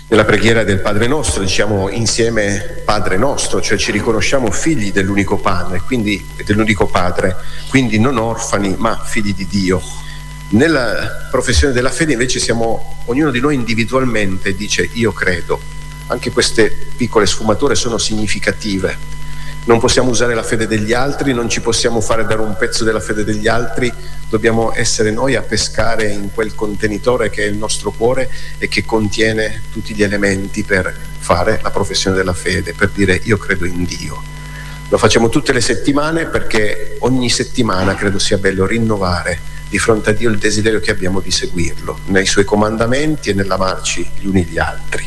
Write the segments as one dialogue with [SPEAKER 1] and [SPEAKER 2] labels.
[SPEAKER 1] Nella preghiera del Padre Nostro diciamo insieme Padre Nostro, cioè ci riconosciamo figli dell'unico Padre, quindi non orfani ma figli di Dio. Nella professione della fede invece ognuno di noi individualmente dice io credo. Anche queste piccole sfumature sono significative. Non possiamo usare la fede degli altri, non ci possiamo fare dare un pezzo della fede degli altri, dobbiamo essere noi a pescare in quel contenitore che è il nostro cuore e che contiene tutti gli elementi per fare la professione della fede, per dire io credo in Dio. Lo facciamo tutte le settimane perché ogni settimana credo sia bello rinnovare di fronte a Dio il desiderio che abbiamo di seguirlo nei Suoi comandamenti e nell'amarci gli uni gli altri.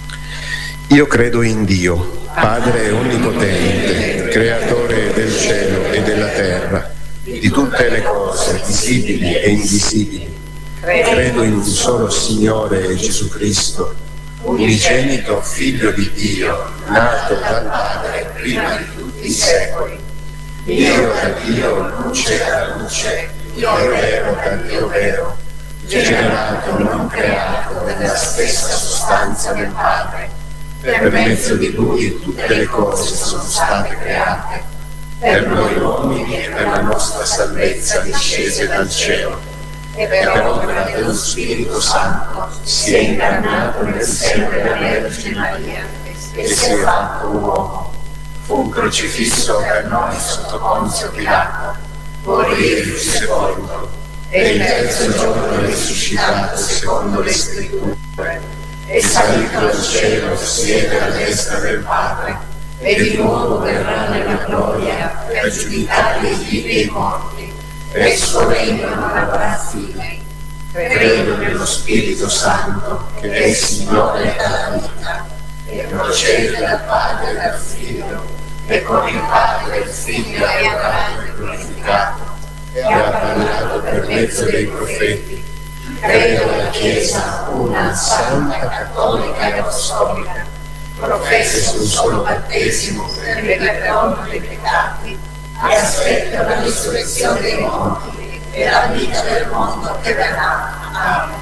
[SPEAKER 1] Io credo in Dio, Padre onnipotente, creatore del cielo e della terra, di tutte le cose visibili e invisibili. Credo in un solo Signore Gesù Cristo, unigenito Figlio di Dio, nato dal Padre prima di tutti i secoli. Dio da Dio, luce da luce, Dio vero da Dio vero, generato, non creato, nella stessa sostanza del Padre. Per mezzo di Lui tutte le cose sono state create, per noi uomini e per la nostra salvezza discese dal cielo, e per opera dello Spirito Santo si è incarnato nel seno della Vergine Maria e si è fatto uomo. Fu crocifisso per noi sotto Ponzio Pilato, morì e fu sepolto, e il terzo giorno risuscitato secondo le Scritture, e salito al cielo siede alla destra del Padre, e di nuovo verrà nella gloria per giudicare i vivi e i morti, e il suo regno non avrà fine. Credo nello Spirito Santo, che è il Signore della vita, e procede dal Padre e dal Figlio, e con il Padre il Figlio è adorato e glorificato, e ha parlato per mezzo dei profeti. Credo alla Chiesa una, santa, cattolica e apostolica. Professo un solo battesimo per il perdono dei peccati e aspetto la risurrezione dei morti e la vita del mondo che verrà. Amen.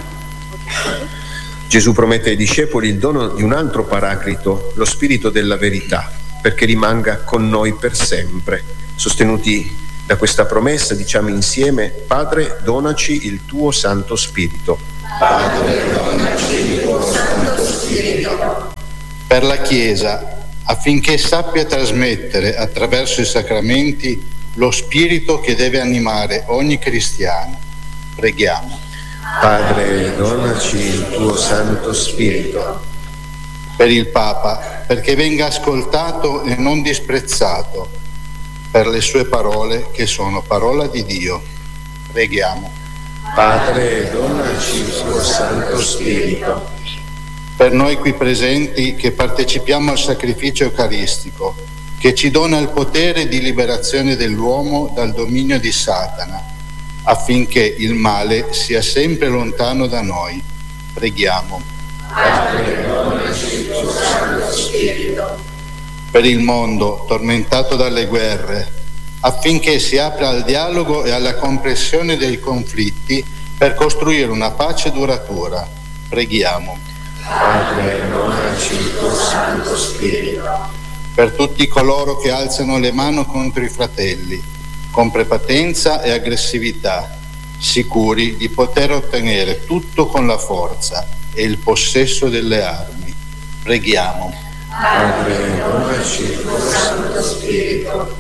[SPEAKER 1] Gesù promette ai discepoli il dono di un altro paraclito, lo Spirito della verità, perché rimanga con noi per sempre. Sostenuti da questa promessa diciamo insieme: Padre, donaci il tuo Santo Spirito.
[SPEAKER 2] Padre, donaci il tuo Santo Spirito.
[SPEAKER 3] Per la Chiesa, affinché sappia trasmettere attraverso i sacramenti lo spirito che deve animare ogni cristiano. Preghiamo.
[SPEAKER 1] Padre, donaci il tuo Santo Spirito.
[SPEAKER 3] Per il Papa, perché venga ascoltato e non disprezzato, per le sue parole che sono parola di Dio. Preghiamo.
[SPEAKER 1] Padre, donaci il tuo Santo Spirito.
[SPEAKER 3] Per noi qui presenti che partecipiamo al sacrificio eucaristico, che ci dona il potere di liberazione dell'uomo dal dominio di Satana, affinché il male sia sempre lontano da noi. Preghiamo.
[SPEAKER 2] Padre, donaci il tuo Santo Spirito.
[SPEAKER 3] Per il mondo tormentato dalle guerre, affinché si apra al dialogo e alla comprensione dei conflitti per costruire una pace duratura. Preghiamo.
[SPEAKER 2] Padre, donaci il tuo Santo Spirito.
[SPEAKER 3] Per tutti coloro che alzano le mani contro i fratelli, con prepotenza e aggressività, sicuri di poter ottenere tutto con la forza e il possesso delle armi. Preghiamo.
[SPEAKER 2] Padre, donaci il tuo Santo Spirito.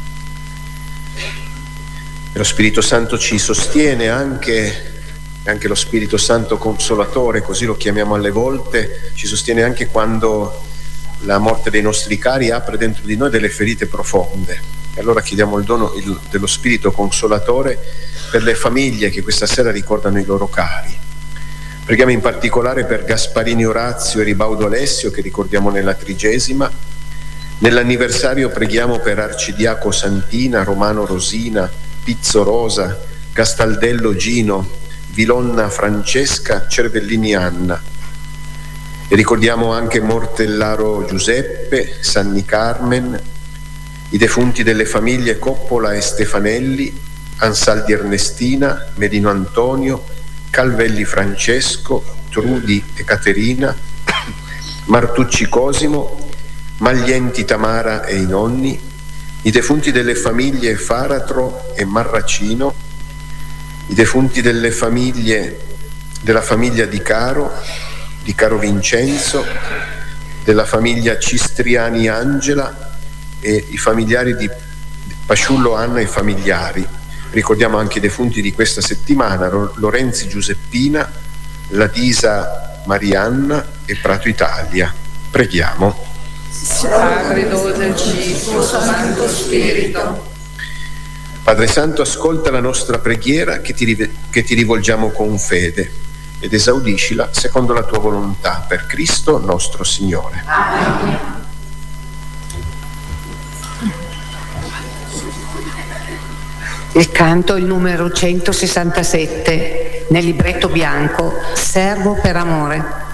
[SPEAKER 1] Lo Spirito Santo ci sostiene anche lo Spirito Santo Consolatore, così lo chiamiamo alle volte, ci sostiene anche quando la morte dei nostri cari apre dentro di noi delle ferite profonde. E allora chiediamo il dono dello Spirito Consolatore per le famiglie che questa sera ricordano i loro cari. Preghiamo in particolare per Gasparini Orazio e Ribaudo Alessio, che ricordiamo nella 30ª. Nell'anniversario preghiamo per Arcidiaco Santina, Romano Rosina, Pizzo Rosa, Castaldello Gino, Vilonna Francesca, Cervellini Anna. E ricordiamo anche Mortellaro Giuseppe, Sanni Carmen, i defunti delle famiglie Coppola e Stefanelli, Ansaldi Ernestina, Medino Antonio, Calvelli Francesco, Trudi e Caterina, Martucci Cosimo, Maglienti Tamara e i nonni, i defunti delle famiglie Faratro e Marracino, i defunti della famiglia di Caro Vincenzo, della famiglia Cistriani Angela e i familiari di Pasciullo Anna e familiari. Ricordiamo anche i defunti di questa settimana: Lorenzi Giuseppina, Ladisa Marianna e Prato Italia. Preghiamo.
[SPEAKER 2] Padre, Dove del Cibo, Santo Spirito.
[SPEAKER 1] Padre Santo, ascolta la nostra preghiera che ti rivolgiamo con fede ed esaudiscila secondo la tua volontà, per Cristo nostro Signore.
[SPEAKER 2] Amen.
[SPEAKER 4] Il canto è il numero 167 nel libretto bianco, Servo per amore.